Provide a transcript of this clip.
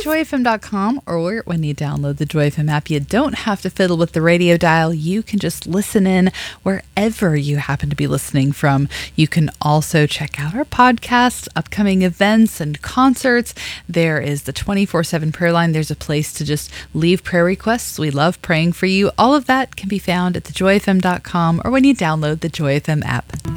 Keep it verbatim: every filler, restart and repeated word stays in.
joy f m dot com, or when you download the Joy F M app, you don't have to fiddle with the radio dial. You can just listen in wherever you happen to be listening from. You can also check out our podcasts, upcoming events, and concerts. There is the twenty-four seven prayer line. There's a place to just leave prayer requests. We love praying for you. All of that can be found at the joy f m dot com or when you download the Joy F M app.